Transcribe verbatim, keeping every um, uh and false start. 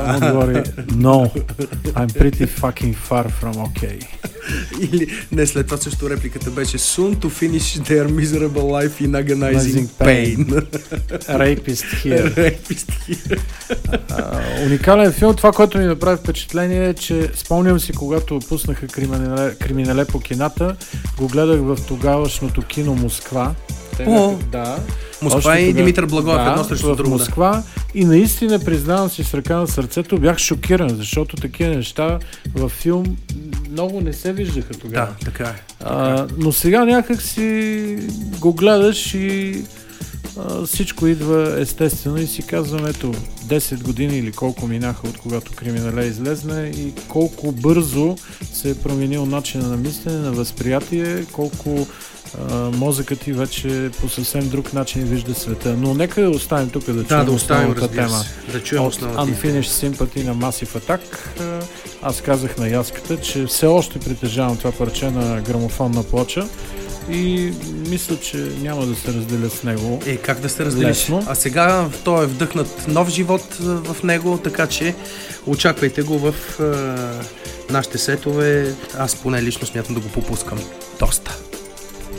отговори: No, I'm pretty fucking far from okay. Или не, след това също репликата беше: Soon to finish their miserable life in agonizing pain. Rapist here. Rapist here. Uh, уникален филм. Това, което ми направи впечатление е, че спомням си, когато пуснаха Криминале, Криминале по кината, го гледах в тогавашното кино Москва. О, да. Москва и тога... Димитър Благоев да, едно срещу друго. В Москва. И наистина, признавам си с ръка на сърцето, бях шокиран, защото такива неща във филм много не се виждаха тогава. Да, така е. А, но сега някак си го гледаш и а, всичко идва естествено и си казвам: ето, десет години или колко минаха от когато Криминале излезне и колко бързо се е променил начина на мислене, на възприятие, колко Uh, мозъкът ти вече по съвсем друг начин вижда света. Но нека да оставим тук да, да чуем да оставим, основната тема. Да чуем от основната Unfinished Sympathy на Massive Attack. Uh, аз казах на Яската, че все още притежавам това парче на грамофонна плоча и мисля, че няма да се разделя с него. Е, как да се разделиш? Лесно. А сега той е вдъхнат нов живот в него, така че очаквайте го в е, нашите сетове. Аз поне лично смятам да го попускам доста.